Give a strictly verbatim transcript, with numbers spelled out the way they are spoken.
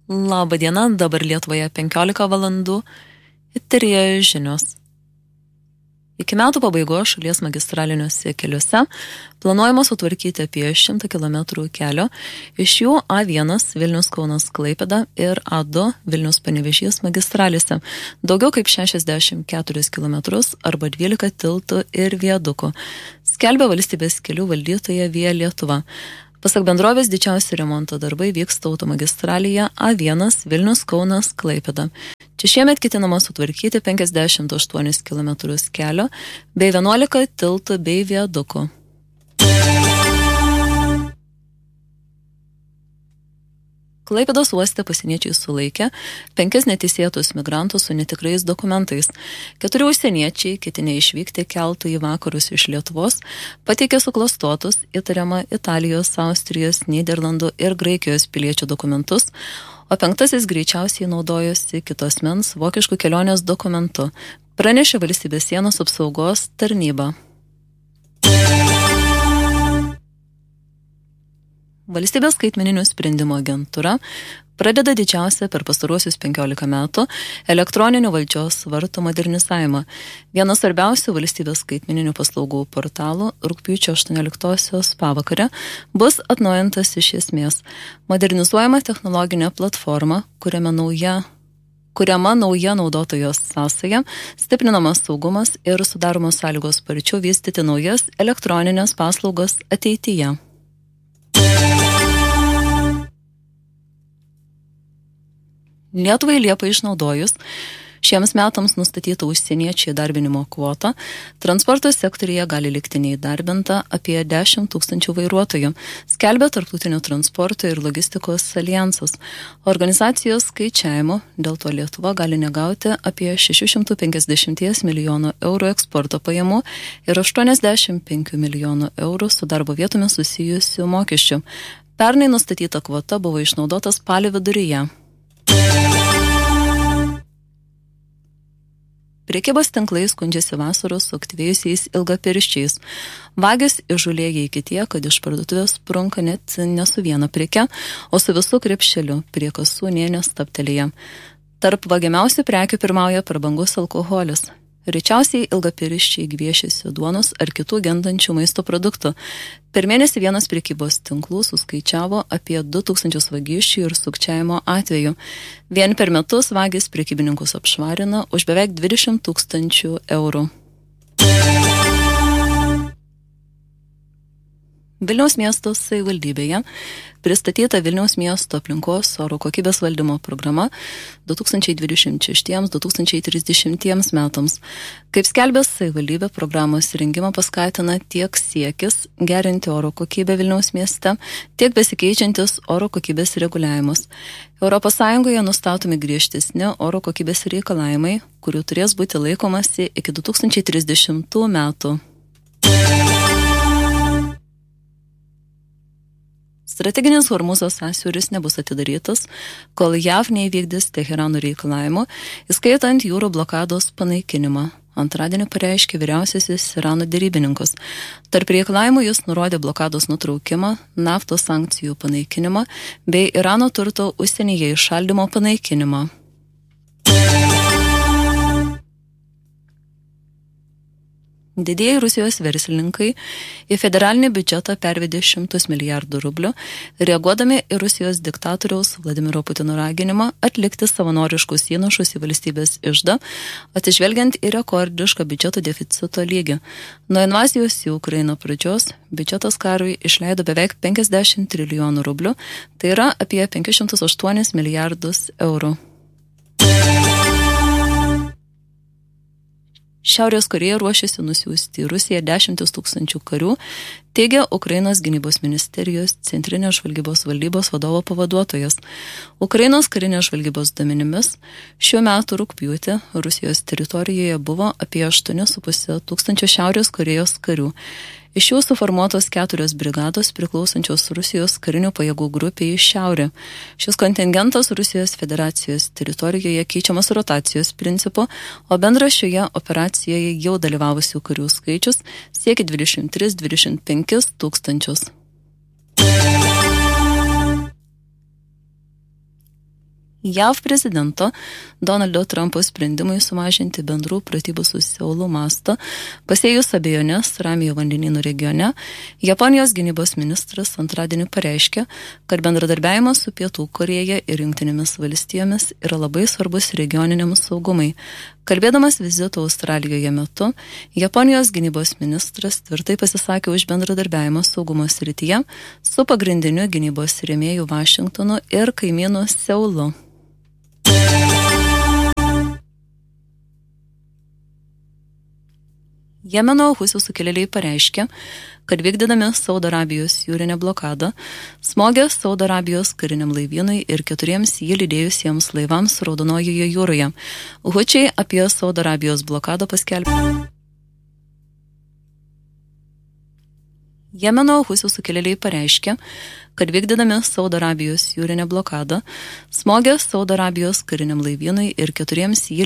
Labą dieną, dabar Lietuvoje penkiolika valandų, eteryje žinios. Iki metų pabaigos šalies magistraliniuose keliuose planuojama sutvarkyti apie šimtą kilometrų kelio, iš jų A vienas Vilnius Kaunas Klaipėda ir A du Vilnius Panevėžys magistralėse, daugiau kaip šešiasdešimt keturis kilometrus arba dvylika tiltų ir viadukų, skelbia valstybės kelių valdytoja Via Lietuva. Pasak bendrovės, didžiausi remonto darbai vyksta automagistralėje A vienas Vilnius Kaunas Klaipėda. Čia šiemet ketinama sutvarkyti penkiasdešimt aštuonis kilometrus kelio bei vienuolika tiltų bei viadukų. Klaipėdos uoste pasieniečiai sulaikė penkis neteisėtus migrantus su netikrais dokumentais. Keturi užsieniečiai, ketinę išvykti keltu į vakarus iš Lietuvos, pateikė suklastotus įtariamą Italijos, Austrijos, Nyderlandų ir Graikijos piliečių dokumentus, o penktasis greičiausiai naudojosi kitos mens vokiškų kelionės dokumentu, pranešė valstybės sienos apsaugos tarnyba. Valstybės skaitmeninių sprendimų agentūra pradeda didžiausią per pastaruosius penkiolika metų elektroninių valdžios vartų modernizavimą. Vienas svarbiausių valstybės skaitmeninių paslaugų portalų rugpjūčio aštuonioliktosios pavakarę bus atnaujintas iš esmės. Modernizuojama technologinė platforma, kuriame nauja kuriama nauja naudotojos sąsaja, stiprinamas saugumas ir sudaromos sąlygos sparčiau vystyti naujas elektroninės paslaugas ateityje. Lietuvai Liepą išnaudojus šiems metams nustatytą užsieniečių įdarbinimo kvotą, transporto sektorija gali likti neįdarbinta apie dešimt tūkstančių vairuotojų, skelbia Tarptautinio transporto ir logistikos alijansas. Organizacijos skaičiavimu dėl to Lietuva gali negauti apie šeši šimtai penkiasdešimt milijonų eurų eksporto pajamų ir aštuoniasdešimt penkių milijonų eurų su darbo vietomis susijusių mokesčių. Pernai nustatyta kvota buvo išnaudota spalio viduryje. Prekybos tinklai skundžiasi vasaros suaktyvėjusiais ilgapirščiais. Vagys įžūlėja iki tiek, kad iš parduotuvės sprunka net ne su viena preke, o su visų krepšeliu, prie kasų nė nestabtelėje. Tarp vagiamiausių prekių pirmauja prabangus alkoholis. Rečiausiai ilgapirščiai gviešiasi duonos ar kitų gendančių maisto produktų. Per mėnesį vienas prekybos tinklų suskaičiavo apie du tūkstančius vagysčių ir sukčiavimo atvejų. Vien per metus vagys prekybininkus apšvarina už beveik dvidešimt tūkstančių eurų. Vilniaus miesto savivaldybėje pristatyta Vilniaus miesto aplinkos oro kokybės valdymo programa du tūkstančiai dvidešimt šešti - du tūkstančiai trisdešimtiems metams. Kaip skelbė savivaldybė, programos rengimą paskatina tiek siekis gerinti oro kokybę Vilniaus mieste, tiek besikeičiantis oro kokybės reguliavimus. Europos Sąjungoje nustatomi griežtesni oro kokybės reikalavimai, kurių turės būti laikomasi iki du tūkstančiai trisdešimtų metų. Strateginis Hormūzo sąsiauris nebus atidarytas, kol JAV neįvykdys Teherano reikalavimų, įskaitant jūrų blokados panaikinimą. Antradienį pareiškė vyriausiasis Irano derybininkas. Tarp reikalavimų jis nurodė blokados nutraukimą, naftos sankcijų panaikinimą bei Irano turto užsienyje įšaldymo panaikinimą. Didieji Rusijos verslininkai į federalinį biudžetą pervedė šimtus milijardų rublių, reaguodami į Rusijos diktatoriaus Vladimiro Putino raginimą atlikti savanoriškus įnašus į valstybės iždą, atsižvelgiant į rekordišką biudžeto deficito lygį. Nuo invazijos į Ukrainą pradžios biudžetas karui išleido beveik penkiasdešimt trilijonų rublių, tai yra apie penkis šimtus aštuonis milijardus eurų. Šiaurės Korėja ruošiasi nusiųsti į Rusiją dešimtis tūkstančių karių, teigia Ukrainos gynybos ministerijos centrinės žvalgybos valdybos vadovo pavaduotojas. Ukrainos karinės žvalgybos duomenimis šiuo metu rugpjūtį Rusijos teritorijoje buvo apie aštuoni su puse tūkstančio Šiaurės Korėjos karių. Iš jų suformuotos keturios brigados priklausančios Rusijos karinių pajėgų grupiai į šiaurę. Šis kontingentas Rusijos federacijos teritorijoje keičiamas rotacijos principu, o bendras šioje operacijoje jau dalyvavusių karių skaičius siekia dvidešimt tris dvidešimt penkis tūkstančius. J A V prezidento Donaldo Trumpo sprendimui sumažinti bendrų pratybų su Seulu mastą, pasėjus abejonės Ramiojo vandenynų regione, Japonijos gynybos ministras antradienį pareiškė, kad bendradarbiavimas su Pietų Korėja ir Jungtinėmis valstijomis yra labai svarbus regioniniam saugumui. Kalbėdamas vizito Australijoje metu, Japonijos gynybos ministras tvirtai pasisakė už bendradarbiavimą saugumo srityje su pagrindiniu gynybos rėmėju Vašingtonu ir kaimynu Seulu. Jemeno husių sukilėliai pareiškė, kad vykdydami Saudo Arabijos jūrinę blokadą, smogė Saudo Arabijos kariniam laivynui ir keturiems jį lydėjusiems laivams Raudonojoje jūroje. Hučiai apie Saudo Arabijos blokadą paskelbė. Jemeno husių sukilėliai pareiškė, kad vykdydami Saudo Arabijos jūrinę blokadą, smogė Saudo Arabijos kariniam laivynui ir keturiems jį